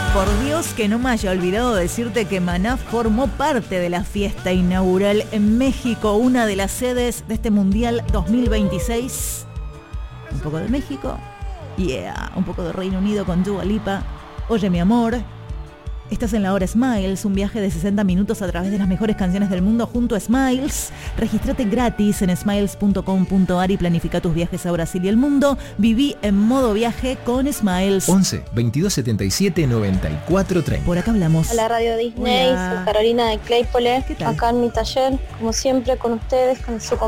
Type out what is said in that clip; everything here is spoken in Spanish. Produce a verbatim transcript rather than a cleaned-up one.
Por Dios que no me haya olvidado decirte que Maná formó parte de la fiesta inaugural en México, una de las sedes de este Mundial dos mil veintiséis. Un poco de México, yeah, un poco de Reino Unido con Dua Lipa. Oye, mi amor, estás en la hora Smiles, un viaje de sesenta minutos a través de las mejores canciones del mundo junto a Smiles. Regístrate gratis en smiles punto com punto a r y planifica tus viajes a Brasil y el mundo. Viví en modo viaje con Smiles. once, veintidós setenta y siete, noventa y cuatro, treinta. Por acá hablamos. Hola Radio Disney, Hola. soy Carolina de Claypole, ¿Qué tal? acá en mi taller, como siempre con ustedes, con su